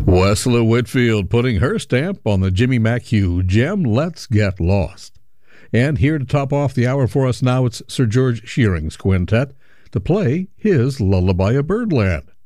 Wessela Whitfield putting her stamp on the Jimmy McHugh gem, Let's Get Lost. And here to top off the hour for us now, it's Sir George Shearing's quintet to play his Lullaby of Birdland.